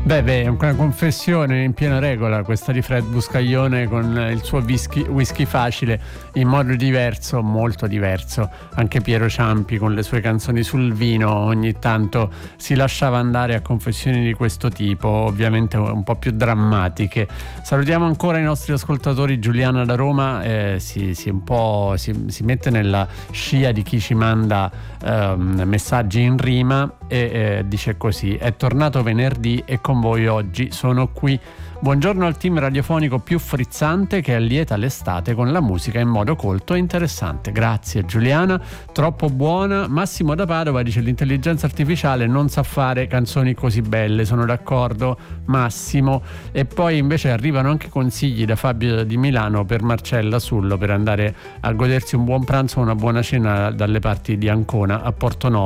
Beh, è una confessione in piena regola questa di Fred Buscaglione con il suo whisky facile, in modo diverso, molto diverso. Anche Piero Ciampi con le sue canzoni sul vino ogni tanto si lasciava andare a confessioni di questo tipo, ovviamente un po' più drammatiche. Salutiamo ancora i nostri ascoltatori. Giuliana da Roma si mette nella scia di chi ci manda messaggi in rima e dice così: è tornato venerdì e con voi oggi sono qui. Buongiorno al team radiofonico più frizzante che allieta l'estate con la musica in modo colto e interessante. Grazie Giuliana, troppo buona. Massimo da Padova dice: l'intelligenza artificiale non sa fare canzoni così belle. Sono d'accordo Massimo. E poi invece arrivano anche consigli da Fabio di Milano per Marcella Sullo per andare a godersi un buon pranzo o una buona cena dalle parti di Ancona a Portonova.